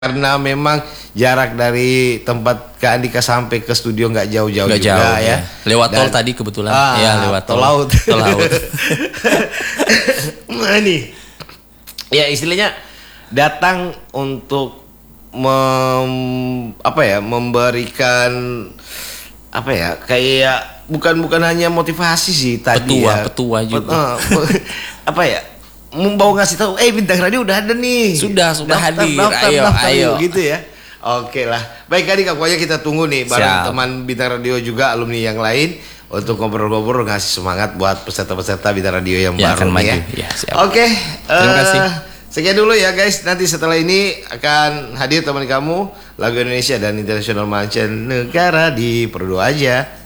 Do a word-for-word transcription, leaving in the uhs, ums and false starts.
Karena memang jarak dari tempat Kak Andika sampai ke studio nggak jauh-jauh Nggak juga jauh, ya. ya. Lewat tol Dan- tadi kebetulan. Ah, Ya, lewat tol tol. laut. Tol laut. Nah ini, ya istilahnya datang untuk mem, apa ya, memberikan apa ya, kayak bukan bukan hanya motivasi sih tadi Petua, ya. petua juga. Eh, apa ya? Mau ngasih tahu, eh bintang radio udah ada nih. Sudah, sudah Daftar, hadir. daftar, Ayo, daftar, ayo. gitu ya. Oke lah. Baik Kak Dika, pokoknya kita tunggu nih bareng Siap. teman bintang radio juga, alumni yang lain untuk ngobrol-ngobrol, ngasih semangat buat peserta-peserta bintang radio yang Ya, baru akan nih maju. ya. Ya, siap. Oke. Terima eh, kasih. Sekian dulu ya guys. Nanti setelah ini akan hadir teman kamu lagu Indonesia dan internasional mancanegara di Perdu aja.